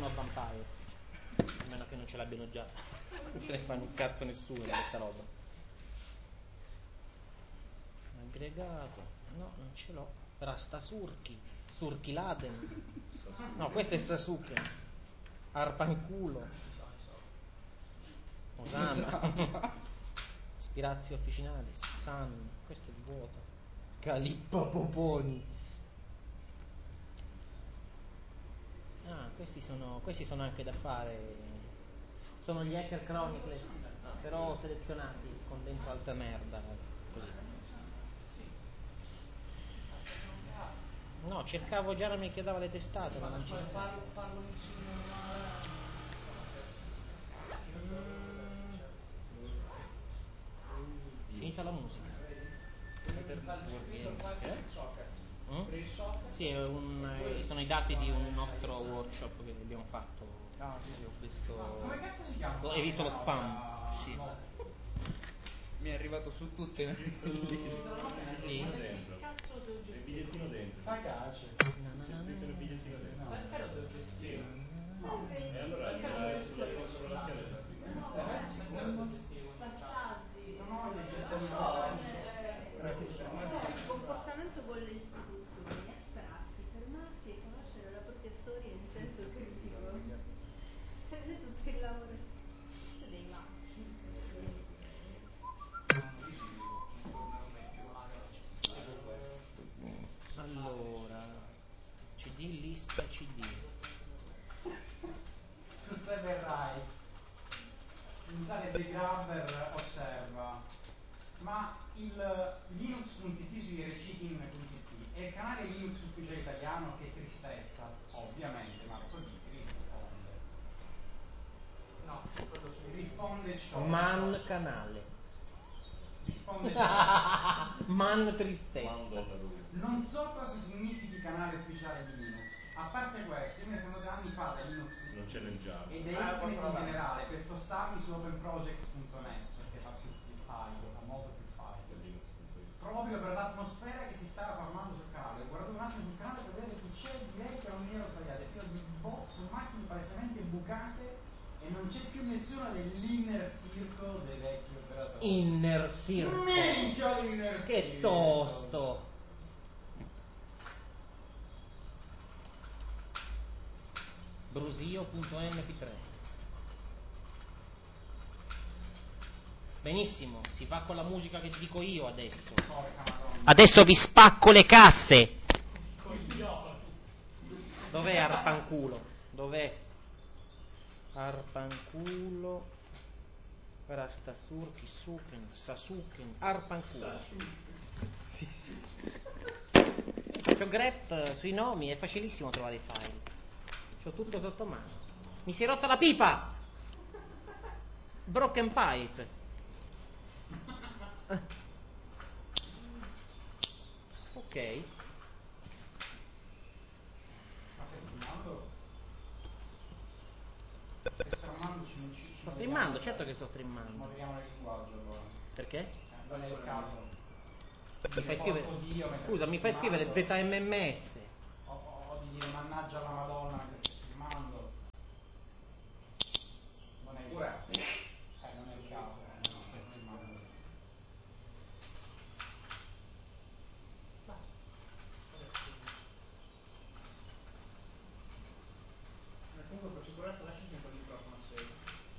of Vampire, a meno che non ce l'abbiano già. Non se ne fanno un cazzo nessuno di questa roba. Aggregato, no, non ce l'ho. Rastasurki, Surkiladen. No, questo è Sasuke. Arpanculo. Osama. Spirazio officinalis. San, questo è il vuoto. Calippo Poponi. Ah, questi sono anche da fare. Sono gli Hacker Chronicles, però selezionati con dentro alta merda. Così. No, cercavo Jeremy che dava le testate, ma non ci sta. Finita la musica. Sì, sono i dati di un nostro workshop che abbiamo fatto. Sì, ho visto. Come cazzo si chiama? Hai visto lo spam? Sì. Mi è arrivato su tutte le Sì. Il bigliettino dentro. Sagace. C'è scritto il bigliettino dentro. Perché lo devo gestire? E allora sulla scheda c'è scritto. Il comportamento con le istituzioni è astrarsi, fermarsi e conoscere la propria storia in senso critico. È tutto il lavoro dei matti. Allora, CD, lista CD. Su server right, l'unità dei grabber osserva, ma il linux.it su iRecheating.it è il canale Linux ufficiale italiano, che tristezza, ovviamente, Marco Ditti risponde. No, quello su risponde ciò. Man canale. Risponde ciò. Man tristezza. Non so cosa significhi canale ufficiale di Linux. A parte questo, io me ne sono 2 anni fa da Linux Non c'è nel Java. e da Internet in generale per spostarmi su openprojects.net, perché fa molto più facile. Proprio per l'atmosfera che si stava formando sul canale. Ho guardato un attimo sul canale per vedere chi c'è, direi che non mi ero sbagliato. Pieno di bot su macchine palesemente bucate e non c'è più nessuno dell'inner circle dei vecchi operatori. Inner circle. Minchia l'inner Che circle. tosto. Brusio.mp3. Benissimo, si va con la musica che dico io adesso. Adesso vi spacco le casse. Dov'è Arpanculo? Dov'è Arpanculo? Rastasurki, Suken, Sasuken, Arpanculo. Sì. Faccio grep sui nomi, è facilissimo trovare i file. C'ho tutto sotto mano. Mi si è rotta la pipa! Broken pipe. Ok. Ma stai streamando? Stai streamando? Sto streamando, certo che sto streamando. Moderiamo il linguaggio allora. Perché? Non è il caso. Mi fai scrivere... Scusa, mi fai scrivere ZMMS. O di dire mannaggia la Madonna che stai streamando. Non è il caso. Non è il caso, non stai streamando. Nel tempo per sicurezza lascia